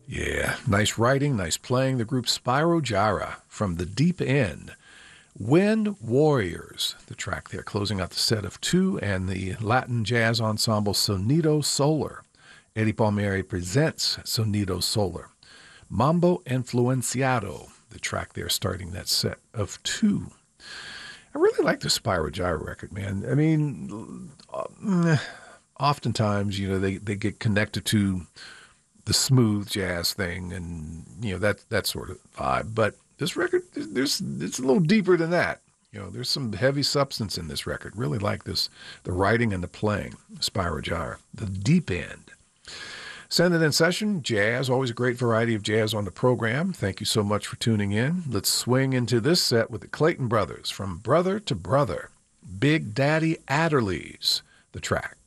Yeah, nice writing, nice playing. The group Spyro Gyra from the Deep End. Wind Warriors, the track there, closing out the set of two, and the Latin jazz ensemble Sonido Solar. Eddie Palmieri presents Sonido Solar. Mambo Influenciado, the track there starting that set of two. I really like the Spyro Gyra record, man. I mean, oftentimes, they get connected to the smooth jazz thing and, that sort of vibe. But this record, it's a little deeper than that. There's some heavy substance in this record. Really like this, the writing and the playing, Spyro Gyra, the Deep End. Send it in session, jazz, always a great variety of jazz on the program. Thank you so much for tuning in. Let's swing into this set with the Clayton Brothers, From Brother to Brother, Big Daddy Adderley's, the track.